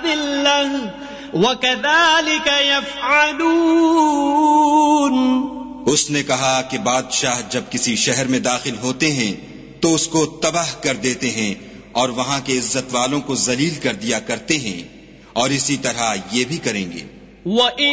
अज़िल्लह वकज़ालिक यफ़अलून। उसने कहा कि बादशाह जब किसी शहर में दाखिल होते हैं तो उसको तबाह कर देते हैं और वहां के इज्जत वालों को जलील कर दिया करते हैं, और इसी तरह ये भी करेंगे।